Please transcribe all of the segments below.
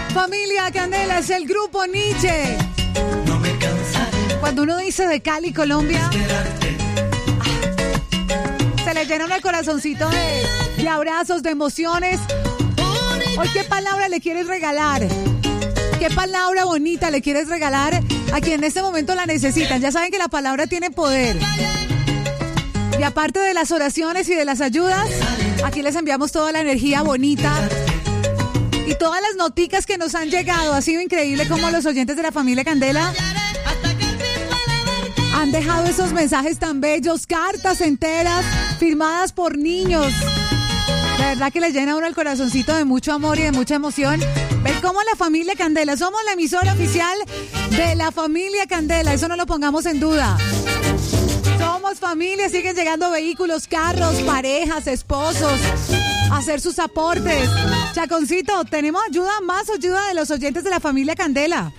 Familia Candela es el grupo Nietzsche. No me cansaré. Cuando uno dice de Cali, Colombia, se le llena el corazoncito de abrazos, de emociones. Hoy, ¿qué palabra le quieres regalar? ¿Qué palabra bonita le quieres regalar a quien en este momento la necesitan? Ya saben que la palabra tiene poder. Y aparte de las oraciones y de las ayudas, aquí les enviamos toda la energía bonita y todas las noticas que nos han llegado. Ha sido increíble cómo los oyentes de la familia Candela han dejado esos mensajes tan bellos, cartas enteras firmadas por niños. La verdad que le llena a uno el corazoncito de mucho amor y de mucha emoción. Ver cómo la familia Candela, somos la emisora oficial de la familia Candela, eso no lo pongamos en duda. Somos familia, siguen llegando vehículos, carros, parejas, esposos, a hacer sus aportes. Chaconcito, tenemos más ayuda de los oyentes de la familia Candela.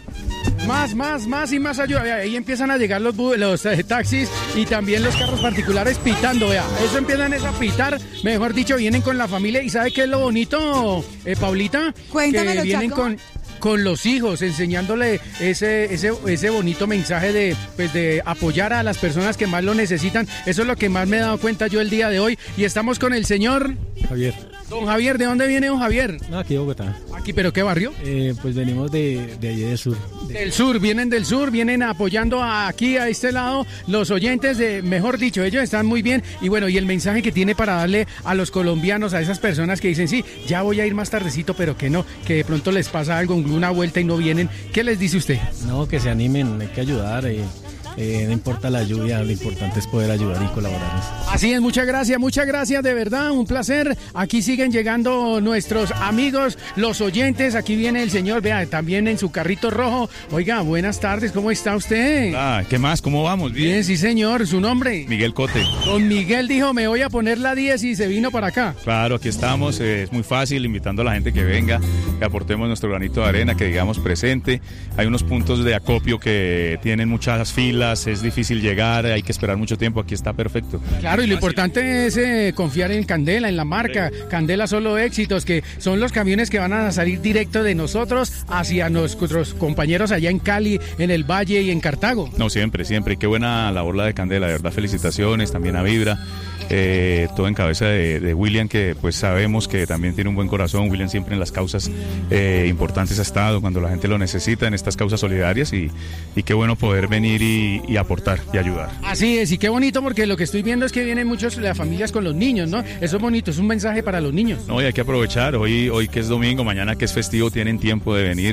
Más ayuda. Ahí empiezan a llegar los taxis y también los carros particulares pitando, vea. Eso empiezan a pitar, mejor dicho, vienen con la familia. ¿Y sabe qué es lo bonito, Paulita? Cuéntamelo, que vienen Chaco. con los hijos, enseñándole ese bonito mensaje de apoyar a las personas que más lo necesitan. Eso es lo que más me he dado cuenta yo el día de hoy. Y estamos con el señor Javier. Don Javier. ¿De dónde viene don Javier? No, aquí de Bogotá. Aquí, ¿pero qué barrio? Pues venimos de allí del sur. Del sur, vienen apoyando aquí a este lado los oyentes mejor dicho, ellos están muy bien. Y bueno, y el mensaje que tiene para darle a los colombianos, a esas personas que dicen, sí, ya voy a ir más tardecito, pero que no, que de pronto les pasa algo, una vuelta y no vienen. ¿Qué les dice usted? No, que se animen, hay que ayudar. No importa la lluvia, lo importante es poder ayudar y colaborar. Así es, muchas gracias, de verdad, un placer. Aquí siguen llegando nuestros amigos, los oyentes. Aquí viene el señor, vea, también en su carrito rojo. Oiga, buenas tardes, ¿cómo está usted? ¿Qué más? ¿Cómo vamos? Bien, sí señor, ¿su nombre? Miguel Cote. Don Miguel dijo, me voy a poner la 10 y se vino para acá. Claro, aquí estamos, es muy fácil, invitando a la gente que venga, que aportemos nuestro granito de arena, que digamos presente. Hay unos puntos de acopio que tienen muchas filas, es difícil llegar, hay que esperar mucho tiempo, aquí está perfecto. Claro, y lo importante es confiar en Candela, en la marca. Candela Solo Éxitos, que son los camiones que van a salir directo de nosotros hacia nuestros compañeros allá en Cali, en el Valle y en Cartago. No, siempre, qué buena labor la de Candela, de verdad, felicitaciones, también a Vibra. Todo en cabeza de William, que pues sabemos que también tiene un buen corazón. William siempre en las causas importantes ha estado, cuando la gente lo necesita, en estas causas solidarias, y qué bueno poder venir y aportar y ayudar. Así es, y qué bonito, porque lo que estoy viendo es que vienen muchas las familias con los niños, ¿no? Eso es bonito, es un mensaje para los niños. No, y hay que aprovechar, hoy que es domingo, mañana que es festivo, tienen tiempo de venir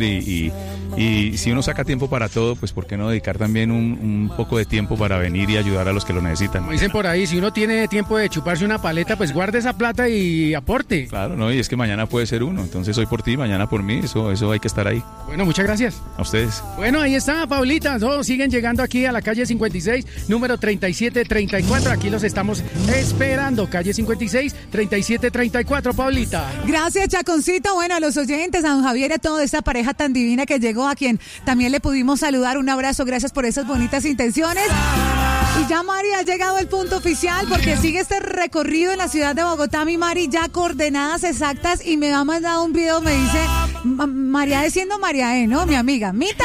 y si uno saca tiempo para todo, pues ¿por qué no dedicar también un poco de tiempo para venir y ayudar a los que lo necesitan? Como dicen por ahí, si uno tiene tiempo de chuparse una paleta, pues guarde esa plata y aporte. Claro, no, y es que mañana puede ser uno, entonces hoy por ti, mañana por mí, eso hay que estar ahí. Bueno, muchas gracias. A ustedes. Bueno, ahí está, Paulita, todos siguen llegando aquí a la calle 56, número 3734, aquí los estamos esperando, calle 56, 3734, Paulita. Gracias, Chaconcito. Bueno, a los oyentes, a don Javier, a toda esta pareja tan divina que llegó, a quien también le pudimos saludar, un abrazo, gracias por esas bonitas intenciones. Y ya, Mari, ha llegado el punto oficial, porque sigue este recorrido en la ciudad de Bogotá, mi Mari, ya coordenadas exactas, y me ha mandado un video, me dice, María siendo María ¿no? Mi amiga, Mita.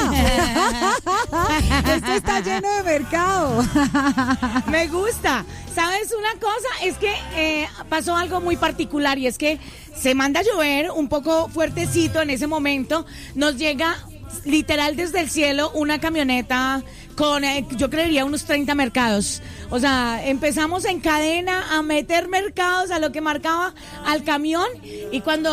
Esto está lleno de mercado. Me gusta. ¿Sabes una cosa? Es que pasó algo muy particular, y es que se manda a llover un poco fuertecito en ese momento. Nos llega literal desde el cielo una camioneta con, yo creería, unos 30 mercados. O sea, empezamos en cadena a meter mercados a lo que marcaba al camión, y cuando